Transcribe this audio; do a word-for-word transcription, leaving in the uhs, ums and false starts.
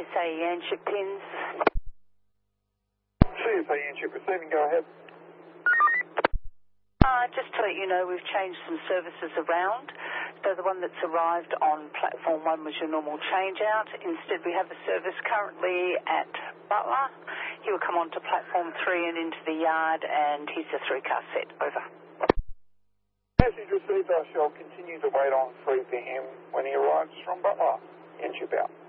S A Yanship pins. C S A Yanship receiving, go ahead. Uh, just to let you know, we've changed some services around. So the one that's arrived on platform one was your normal change out. Instead, we have a service currently at Butler. He will come onto platform three and into the yard, and he's a three-car set. Over. Message received. I shall continue to wait on three P M when he arrives from Butler. Yanship out.